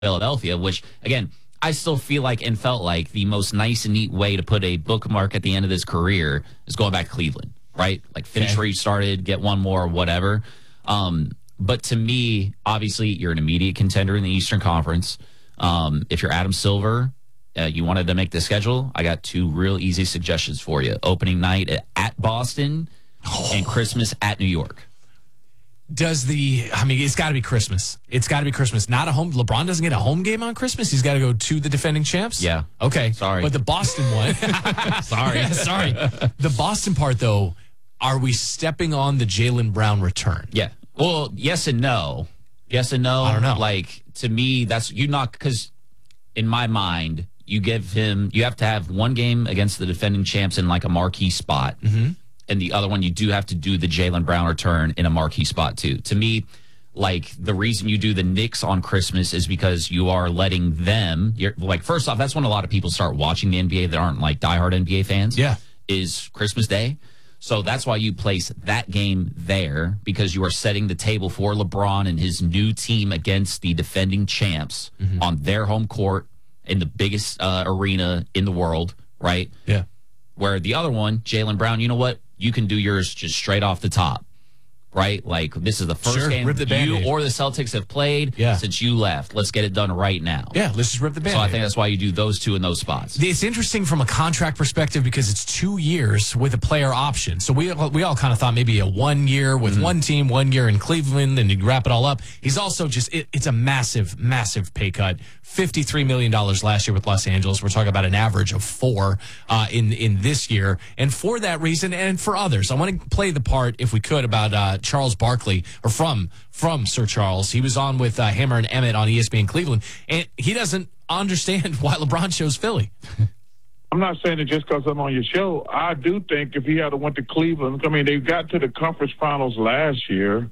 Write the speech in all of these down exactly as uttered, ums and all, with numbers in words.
Philadelphia, which, again, I still feel like and felt like the most nice and neat way to put a bookmark at the end of his career is going back to Cleveland, right? Like finish okay. where you started, get one more, whatever. Um, but to me, obviously, you're an immediate contender in the Eastern Conference. Um, if you're Adam Silver, uh, you wanted to make the schedule, I got two real easy suggestions for you. Opening night at, at Boston oh. and Christmas at New York. Does the, I mean, it's got to be Christmas. It's got to be Christmas. Not a home, LeBron doesn't get a home game on Christmas. He's got to go to the defending champs? Yeah. Okay. Sorry. But the Boston one. sorry. Yeah, sorry. The Boston part, though, are we stepping on the Jaylen Brown return? Yeah. Well, yes and no. Yes and no. I don't know. Like, to me, that's, you not, because in my mind, you give him, you have to have one game against the defending champs in like a marquee spot. Mm-hmm. And the other one, you do have to do the Jaylen Brown return in a marquee spot, too. To me, like, the reason you do the Knicks on Christmas is because you are letting them, you're, like, first off, that's when a lot of people start watching the N B A that aren't, like, diehard N B A fans. Yeah. Is Christmas Day. So that's why you place that game there, because you are setting the table for LeBron and his new team against the defending champs mm-hmm. on their home court in the biggest uh, arena in the world, right? Yeah. Where the other one, Jaylen Brown, you know what? You can do yours just straight off the top, right? Like, this is the first sure, game rip the you or the Celtics have played yeah. since you left. Let's get it done right now. Yeah, let's just rip the Band-Aid. So I think that's why you do those two in those spots. It's interesting from a contract perspective because it's two years with a player option. So we we all kind of thought maybe a one year with mm-hmm. one team, one year in Cleveland, and you wrap it all up. He's also just, it, it's a massive, massive pay cut. fifty-three million dollars last year with Los Angeles. We're talking about an average of four uh, in, in this year. And for that reason, and for others, I want to play the part, if we could, about uh, Charles Barkley, or from from Sir Charles. He was on with uh, Hammer and Emmett on E S P N Cleveland, and he doesn't understand why LeBron chose Philly. I'm not saying it just because I'm on your show. I do think if he had went to Cleveland, I mean, they got to the conference finals last year.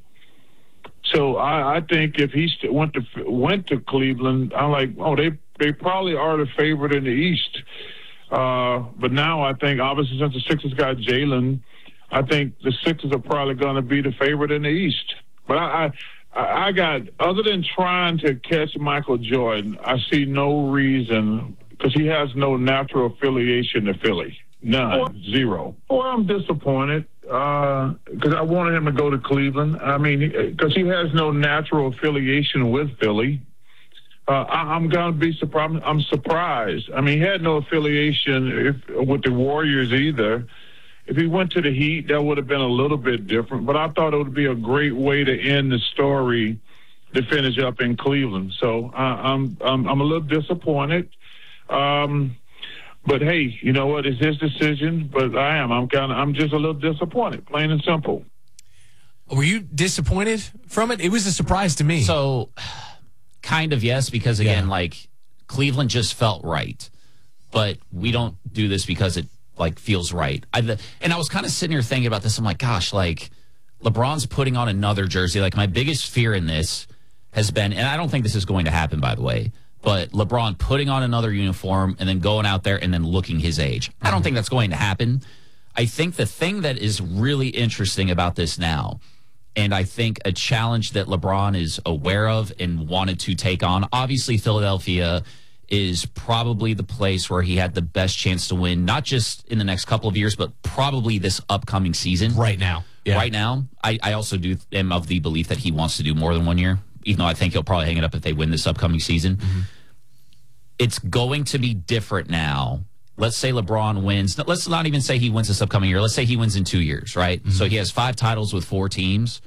So I, I think if he st- went to went to Cleveland, I'm like, oh, they they probably are the favorite in the East. Uh, but now I think, obviously, since the Sixers got Jaylen, I think the Sixers are probably going to be the favorite in the East. But I, I, I got, other than trying to catch Michael Jordan, I see no reason, because he has no natural affiliation to Philly. None. Or, Zero. Well, I'm disappointed because uh, I wanted him to go to Cleveland. I mean, because he has no natural affiliation with Philly. Uh, I, I'm going to be surprised. I'm surprised. I mean, he had no affiliation if, with the Warriors either. If he went to the Heat, that would have been a little bit different. But I thought it would be a great way to end the story to finish up in Cleveland. So uh, I'm, I'm I'm a little disappointed. Um, But hey, you know what? It's his decision. But I am. I'm kind of. I'm just a little disappointed, plain and simple. Were you disappointed from it? It was a surprise to me. So, kind of yes, because again, yeah. like Cleveland just felt right, but we don't do this because it like feels right. I, the, and I was kind of sitting here thinking about this. I'm like, gosh, like LeBron's putting on another jersey. Like my biggest fear in this has been, and I don't think this is going to happen, by the way. But LeBron putting on another uniform and then going out there and then looking his age. I don't think that's going to happen. I think the thing that is really interesting about this now, and I think a challenge that LeBron is aware of and wanted to take on, obviously Philadelphia is probably the place where he had the best chance to win, not just in the next couple of years, but probably this upcoming season. Right now. Yeah. Right now. I, I also do am of the belief that he wants to do more than one year, even though I think he'll probably hang it up if they win this upcoming season. Mm-hmm. It's going to be different now. Let's say LeBron wins. Let's not even say he wins this upcoming year. Let's say he wins in two years, right? Mm-hmm. So he has five titles with four teams.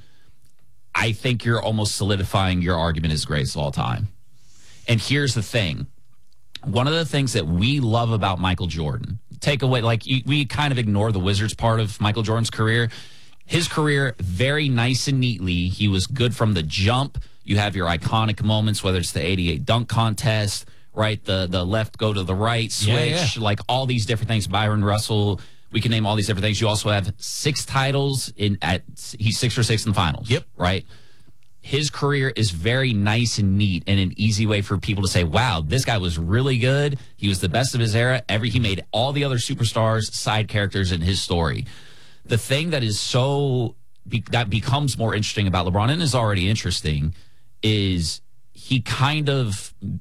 I think you're almost solidifying your argument as greatest of all time. And here's the thing. One of the things that we love about Michael Jordan, take away, like we kind of ignore the Wizards part of Michael Jordan's career. His career, very nice and neatly. He was good from the jump. You have your iconic moments, whether it's the eighty-eight dunk contest, right? The the left go to the right switch, yeah, yeah. like all these different things. Byron Russell, we can name all these different things. You also have six titles in at he's six or six in the finals. Yep. Right. His career is very nice and neat and an easy way for people to say, wow, this guy was really good. He was the best of his era. Every he made all the other superstars side characters in his story. The thing that is so be, that becomes more interesting about LeBron and is already interesting is he kind of